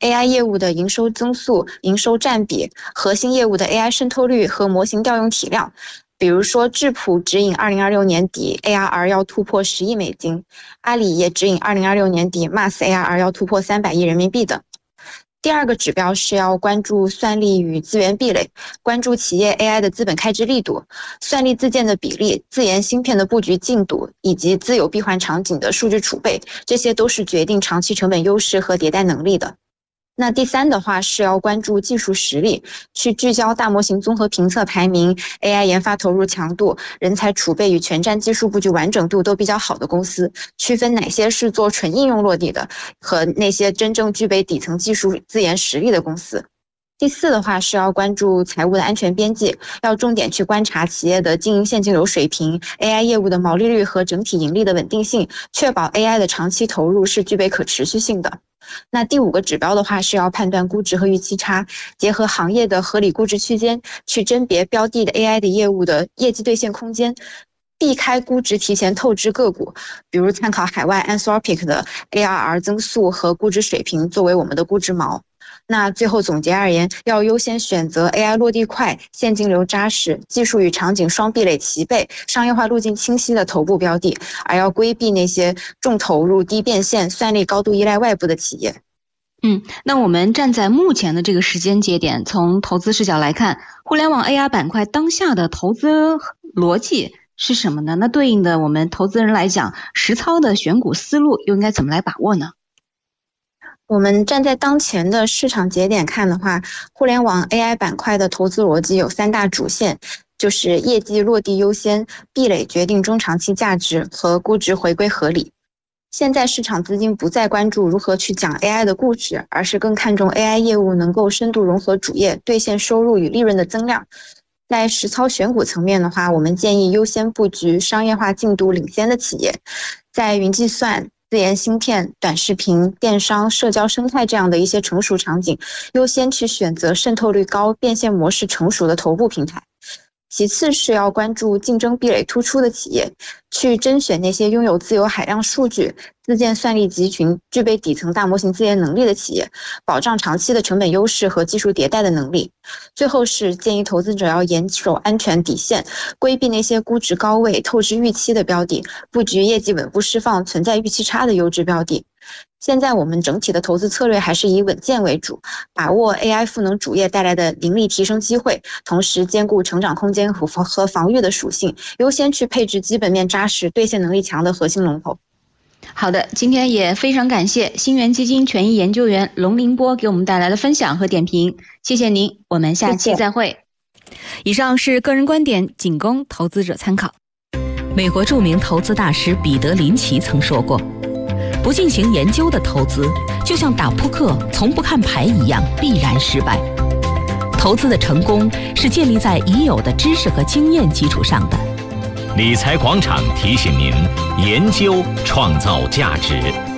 AI 业务的营收增速、营收占比、核心业务的 AI 渗透率和模型调用体量。比如说，智谱指引2026年底 ARR 要突破10亿美金，阿里也指引2026年底 MaaS ARR 要突破300亿人民币等。第二个指标是要关注算力与资源壁垒，关注企业 AI 的资本开支力度、算力自建的比例、自研芯片的布局进度，以及自有闭环场景的数据储备，这些都是决定长期成本优势和迭代能力的。那第三的话是要关注技术实力，去聚焦大模型综合评测排名、AI 研发投入强度、人才储备与全站技术布局完整度都比较好的公司，区分哪些是做纯应用落地的，和那些真正具备底层技术自研实力的公司。第四的话是要关注财务的安全边际，要重点去观察企业的经营现金流水平、AI 业务的毛利率和整体盈利的稳定性，确保 AI 的长期投入是具备可持续性的。那第五个指标的话是要判断估值和预期差，结合行业的合理估值区间，去甄别标的 AI 的业务的业绩兑现空间，避开估值提前透支个股，比如参考海外 Anthropic 的 ARR 增速和估值水平作为我们的估值锚。那最后总结而言，要优先选择 AI 落地快、现金流扎实、技术与场景双壁垒齐备、商业化路径清晰的头部标的，而要规避那些重投入、低变现、算力高度依赖外部的企业。 那我们站在目前的这个时间节点，从投资视角来看，互联网 AI 板块当下的投资逻辑是什么呢？那对应的我们投资人来讲，实操的选股思路又应该怎么来把握呢？ 我们站在当前的市场节点看的话，互联网 AI 板块的投资逻辑有3大主线，就是业绩落地优先、壁垒决定中长期价值和估值回归合理。现在市场资金不再关注如何去讲 AI 的故事，而是更看重 AI 业务能够深度融合主业，兑现收入与利润的增量。在实操选股层面的话，我们建议优先布局商业化进度领先的企业，在云计算、自研芯片、短视频、电商、社交生态这样的一些成熟场景，优先去选择渗透率高、变现模式成熟的头部平台。其次是要关注竞争壁垒突出的企业，去甄选那些拥有自有海量数据、自建算力集群、具备底层大模型自研能力的企业，保障长期的成本优势和技术迭代的能力。最后是建议投资者要严守安全底线，规避那些估值高位、透支预期的标的，布局业绩稳步释放、存在预期差的优质标的。现在我们整体的投资策略还是以稳健为主，把握 AI 赋能主业带来的盈利提升机会，同时兼顾成长空间和防御的属性，优先去配置基本面扎实、兑现能力强的核心龙头。 好的，今天也非常感谢新源基金权益研究员龙凌波给我们带来的分享和点评，谢谢您，我们下期再会。 以上是个人观点，仅供投资者参考。美国著名投资大师彼得林奇曾说过，不进行研究的投资，就像打扑克从不看牌一样，必然失败。投资的成功是建立在已有的知识和经验基础上的。 理财广场提醒您：研究创造价值。